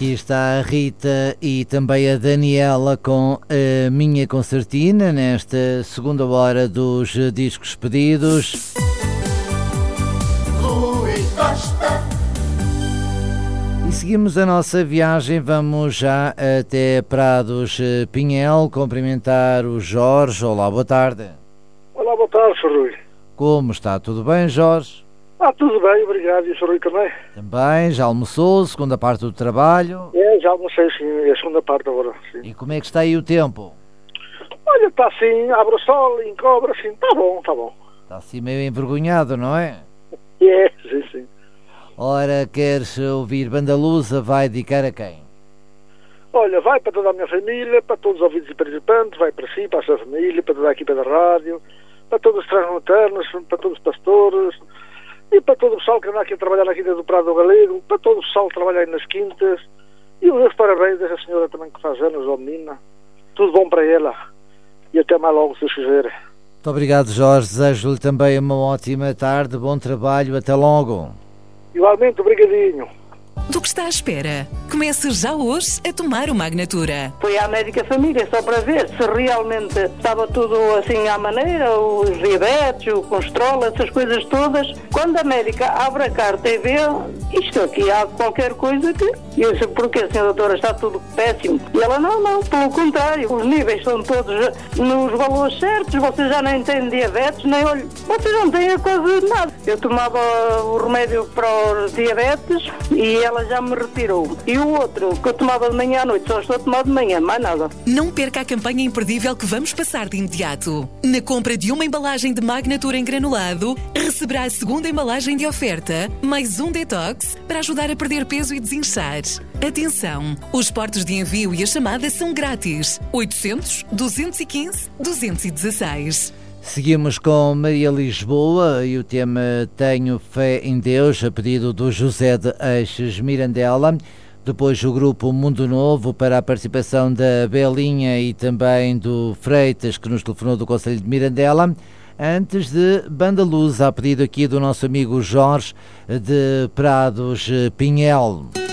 aqui está a Rita e também a Daniela com a minha concertina nesta segunda hora dos discos pedidos. Rui Costa. E seguimos a nossa viagem, vamos já até Prados Pinhel, cumprimentar o Jorge. Olá, boa tarde. Olá, boa tarde, Sr. Rui. Como está? Tudo bem, Jorge? Tudo bem, obrigado. E o Sr. Rui também? Também, já almoçou, segunda parte do trabalho? Já almocei, sim, é a segunda parte agora, sim. E como é que está aí o tempo? Olha, está assim, abre o sol, encobre, assim, está bom. Está assim meio envergonhado, não é? Sim. Ora, queres ouvir Banda Lusa, vai dedicar a quem? Olha, vai para toda a minha família, para todos os ouvintes e participantes, vai para si, para a sua família, para toda a equipa da rádio, para todos os transmontanos, para todos os pastores e para todo o pessoal que anda aqui a trabalhar na Quinta do Prado do Galego, para todo o pessoal que trabalha aí nas quintas e os meus parabéns a essa senhora também que faz anos, ó menina. Tudo bom para ela e até mais logo, se Deus quiser. Muito obrigado, Jorge. Desejo-lhe também uma ótima tarde, bom trabalho, até logo. Igualmente, obrigadinho. Do que está à espera? Comece já hoje a tomar o Magnatura. Fui à médica família só para ver se realmente estava tudo assim à maneira, os diabetes, o colesterol, essas coisas todas. Quando a médica abre a carta e vê, isto aqui há qualquer coisa que... Eu disse, porquê, senhora doutora, está tudo péssimo? E ela, não, pelo contrário, os níveis estão todos nos valores certos, vocês já nem têm diabetes, nem olho, vocês não têm a coisa de nada. Eu tomava o remédio para os diabetes e ela já me retirou. E o outro, que eu tomava de manhã à noite, só estou a tomar de manhã, mais nada. Não perca a campanha imperdível que vamos passar de imediato. Na compra de uma embalagem de Magnatura em granulado, receberá a segunda embalagem de oferta, mais um detox para ajudar a perder peso e desinchar. Atenção, os portos de envio e a chamada são grátis. 800 215 216. Seguimos com Maria Lisboa e o tema Tenho Fé em Deus, a pedido do José de Eixes Mirandela. Depois o grupo Mundo Novo para a participação da Belinha e também do Freitas, que nos telefonou do Conselho de Mirandela. Antes de Banda Luz, a pedido aqui do nosso amigo Jorge de Prados Pinhel.